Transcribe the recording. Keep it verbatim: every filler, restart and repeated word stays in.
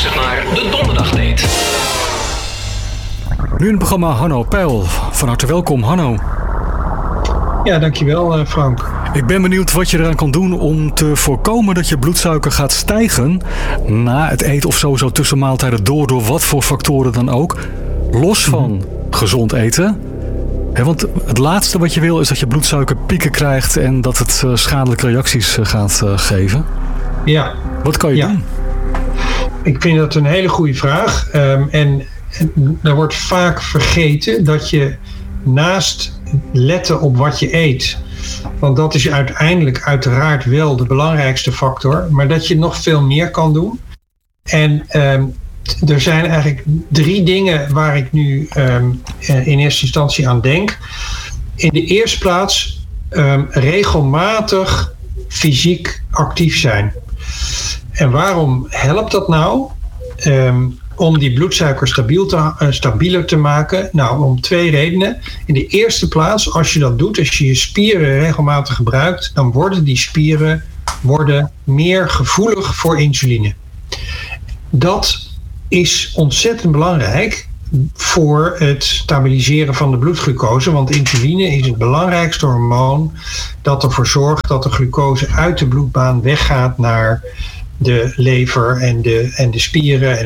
luistert naar de Donderdagdate. Nu in het programma Hanno Peil. Van harte welkom, Hanno. Ja, dankjewel Frank. Ik ben benieuwd wat je eraan kan doen om te voorkomen dat je bloedsuiker gaat stijgen na het eten of sowieso tussen maaltijden door, door wat voor factoren dan ook. Los van mm-hmm. gezond eten. He, want het laatste wat je wil is dat je bloedsuiker pieken krijgt en dat het uh, schadelijke reacties uh, gaat uh, geven. Ja. Wat kan je ja. doen? Ik vind dat een hele goede vraag. Um, en, en er wordt vaak vergeten dat je naast letten op wat je eet, want dat is uiteindelijk uiteraard wel de belangrijkste factor, maar dat je nog veel meer kan doen. En um, er zijn eigenlijk drie dingen waar ik nu um, in eerste instantie aan denk. In de eerste plaats um, regelmatig fysiek actief zijn. En waarom helpt dat nou? Um, om die bloedsuiker stabiel te, uh, stabieler te maken? Nou, om twee redenen. In de eerste plaats, als je dat doet, als je je spieren regelmatig gebruikt, dan worden die spieren worden meer gevoelig voor insuline. Dat is ontzettend belangrijk voor het stabiliseren van de bloedglucose, want insuline is het belangrijkste hormoon dat ervoor zorgt dat de glucose uit de bloedbaan weggaat naar de lever en de, en de spieren en